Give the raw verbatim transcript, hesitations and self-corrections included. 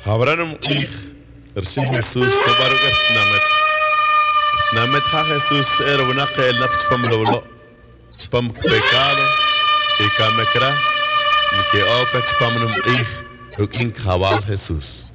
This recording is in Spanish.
Habranum ich, er sim Jesus, tabaruk er snamet. Snamet ha Jesus, er una que el naps pam lolo. Spam pecado, y camecra, y que oca spam num ich, uk in kawal Jesus.